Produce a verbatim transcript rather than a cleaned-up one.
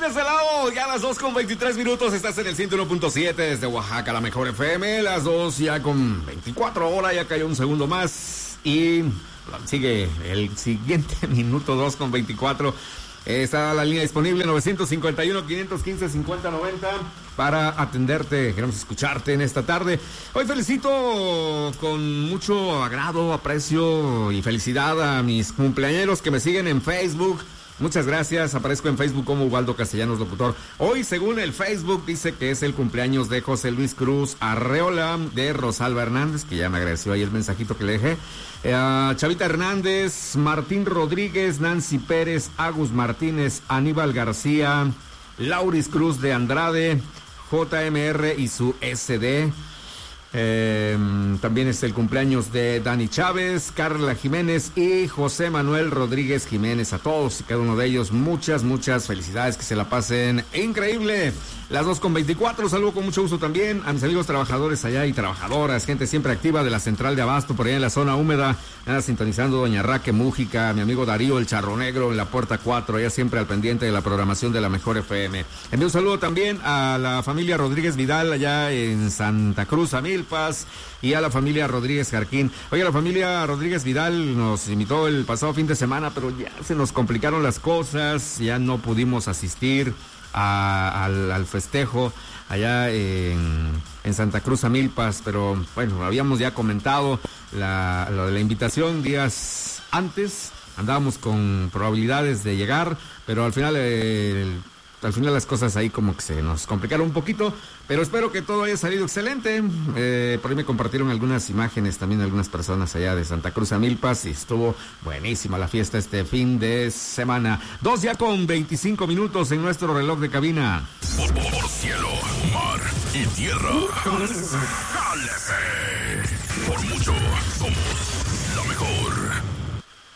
este lado, ya a las dos con veintitrés minutos, estás en el ciento uno punto siete desde Oaxaca, la mejor F M, las dos ya con veinticuatro horas, ya cayó un segundo más y sigue el siguiente minuto, dos con veinticuatro. Está la línea disponible nueve cinco uno, cinco uno cinco, cinco cero nueve cero para atenderte. Queremos escucharte en esta tarde. Hoy felicito con mucho agrado, aprecio y felicidad a mis cumpleañeros que me siguen en Facebook. Muchas gracias, aparezco en Facebook como Ubaldo Castellanos Locutor. Hoy, según el Facebook, dice que es el cumpleaños de José Luis Cruz Arreola, de Rosalba Hernández, que ya me agradeció ahí el mensajito que le dejé. Eh, Chavita Hernández, Martín Rodríguez, Nancy Pérez, Agus Martínez, Aníbal García, Lauris Cruz de Andrade, J M R y su S D. Eh, también es el cumpleaños de Dani Chávez, Carla Jiménez y José Manuel Rodríguez Jiménez. A todos y cada uno de ellos, muchas, muchas felicidades, que se la pasen increíble. Las dos con veinticuatro, saludo con mucho gusto también a mis amigos trabajadores allá y trabajadoras, gente siempre activa de la central de Abasto, por allá en la zona húmeda, nada sintonizando doña Raque Mújica, mi amigo Darío el Charro Negro en la puerta cuatro, allá siempre al pendiente de la programación de la mejor F M. Envío un saludo también a la familia Rodríguez Vidal allá en Santa Cruz, Amilpas, y a la familia Rodríguez Jarquín. Oye, la familia Rodríguez Vidal nos invitó el pasado fin de semana, pero ya se nos complicaron las cosas, ya no pudimos asistir A, al, al festejo allá en, en Santa Cruz Amilpas, pero bueno, habíamos ya comentado la, lo de la invitación días antes, andábamos con probabilidades de llegar, pero al final eh, al final las cosas ahí como que se nos complicaron un poquito, pero espero que todo haya salido excelente. Eh, por ahí me compartieron algunas imágenes también algunas personas allá de Santa Cruz Amilpas y estuvo buenísima la fiesta este fin de semana. Dos ya con veinticinco minutos en nuestro reloj de cabina. Por, por, por cielo, mar y tierra. ¡Jálese! Por mucho somos la mejor.